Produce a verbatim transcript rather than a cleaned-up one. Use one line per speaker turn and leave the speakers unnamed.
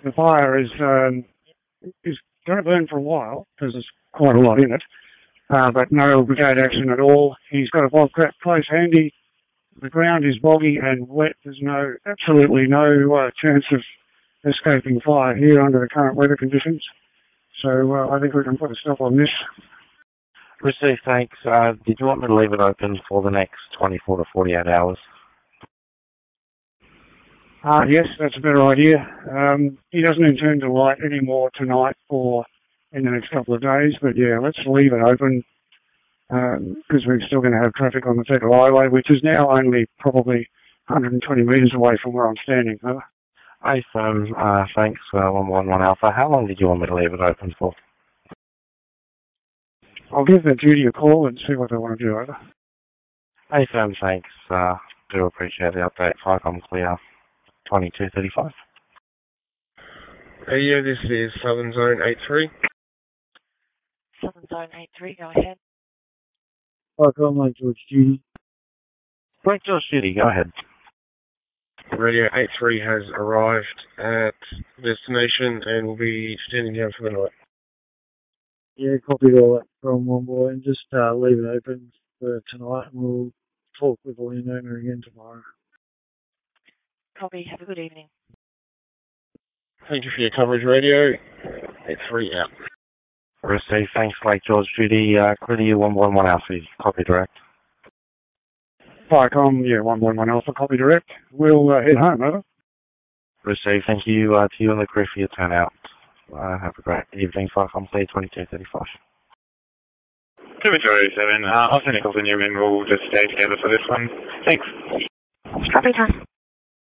the fire is um, is going to burn for a while because there's quite a lot in it, uh, but no brigade action at all. He's got a bobcat close handy. The ground is boggy and wet. There's no, absolutely no uh, chance of escaping fire here under the current weather conditions. So uh, I think we can put a stop on this.
Received, thanks. Uh, did you want me to leave it open for the next twenty-four to forty-eight hours?
Uh, yes, that's a better idea. Um, he doesn't intend to light any more tonight or in the next couple of days, but yeah, let's leave it open. Because um, we're still going to have traffic on the Federal Highway, which is now only probably one hundred twenty metres away from where I'm standing. Over.
Hey, firm, uh, thanks, uh, one one one Alpha. How long did you want me to leave it open for?
I'll give the duty a call and see what they want to do, over.
Hey, firm, thanks. Uh, do appreciate the update. Five, I'm clear. twenty-two thirty-five.
Hey, yeah, this is Southern Zone eight three.
Southern Zone eight three, go ahead.
Park on Lake George Judy.
Lake George Judy, go ahead.
Radio eight three has arrived at destination and will be standing down for the night.
Yeah, copied all that from one boy, and just uh, leave it open for tonight, and we'll talk with the landowner again tomorrow.
Copy, have a good evening.
Thank you for your coverage, Radio eight three out.
Received, thanks, Lake George Judy. Uh, clear to you, one one one Alpha. Copy direct.
Firecom, yeah, one one one Alpha, copy direct. We'll uh, head home, over.
Received, thank you uh, to you and the crew for your turnout. Uh, have a great evening. Firecom, clear twenty-two thirty-five.
two Victoria seven, uh, I'll send a call to you and we'll just stay together for this one. Thanks.
Copy time.